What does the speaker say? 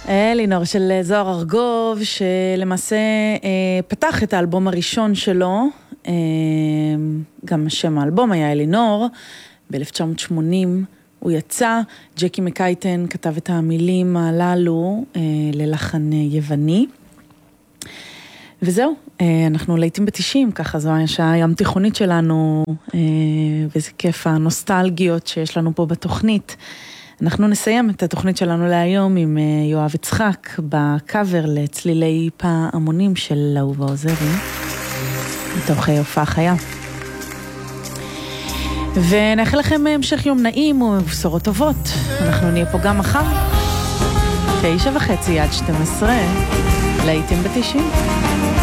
אלינור של זוהר ארגוב, שלמעשה פתח את האלבום הראשון שלו, גם שם האלבום היה אלינור, ב-1980 הוא יצא, ג'קי מקייטן כתב את המילים הללו ללחן יווני, וזהו, אנחנו לעתים ב-90, ככה זו השעה הים תיכונית שלנו, וזה כיף הנוסטלגיות שיש לנו פה בתוכנית. אנחנו נסיים את התוכנית שלנו להיום עם יואב יצחק בקאבר לצלילי פעמונים של אהובה עוזרי, מתוך הופעה חיה. ונאחל לכם המשך יום נעים ובשורות טובות. אנחנו נהיה פה גם מחר, 9:30 עד 12, לעתים ב-90.